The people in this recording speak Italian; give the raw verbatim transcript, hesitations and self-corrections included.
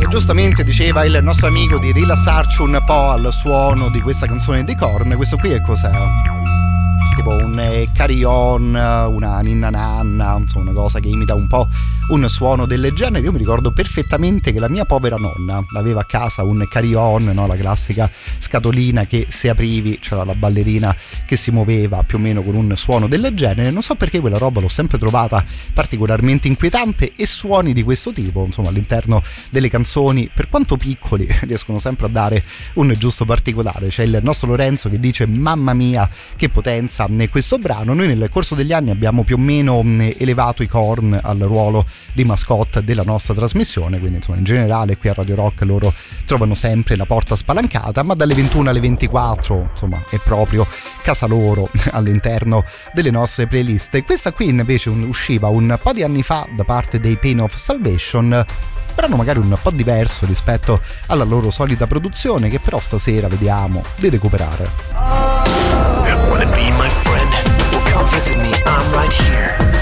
giustamente diceva il nostro amico di rilassarci un po' al suono di questa canzone dei Korn. Questo qui è cos'è? Tipo un eh, carillon, una ninna nanna, insomma una cosa che imita un po' un suono del genere. Io mi ricordo perfettamente che la mia povera nonna aveva a casa un carillon, no? La classica scatolina che se aprivi c'era la ballerina che si muoveva più o meno con un suono del genere. Non so perché quella roba l'ho sempre trovata particolarmente inquietante, e suoni di questo tipo, insomma, all'interno delle canzoni, per quanto piccoli, riescono sempre a dare un giusto particolare. C'è il nostro Lorenzo che dice: mamma mia che potenza questo brano. Noi nel corso degli anni abbiamo più o meno elevato i Korn al ruolo di mascotte della nostra trasmissione, quindi insomma in generale qui a Radio Rock loro trovano sempre la porta spalancata, ma dalle ventuno alle ventiquattro insomma è proprio casa loro all'interno delle nostre playlist. Questa qui invece usciva un po' di anni fa da parte dei Pain of Salvation, brano magari un po' diverso rispetto alla loro solita produzione, che però stasera vediamo di recuperare.